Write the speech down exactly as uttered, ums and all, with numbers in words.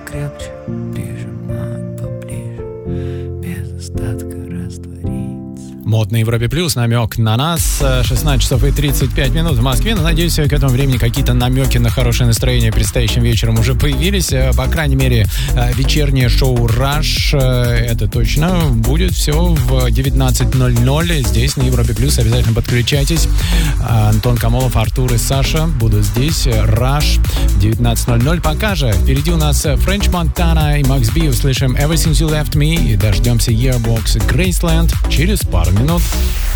крепче, прижимать поближе, без остатка раствориться. Мод на Европе Плюс, намек на нас. шестнадцать часов и тридцать пять минут в Москве. Но, надеюсь, к этому времени какие-то намеки на хорошее настроение предстоящим вечером уже появились. По крайней мере, вечернее шоу «Rush», это точно, будет все в девятнадцать ноль ноль. Здесь на Европе Плюс. Обязательно подключайтесь. Антон Камолов, Артур и Саша будут здесь. «Rush» девятнадцать ноль ноль. Пока же впереди у нас Френч Монтана и Макс Би. Услышим «Ever Since You Left Me» и дождемся Yearbox Graceland через пару минут.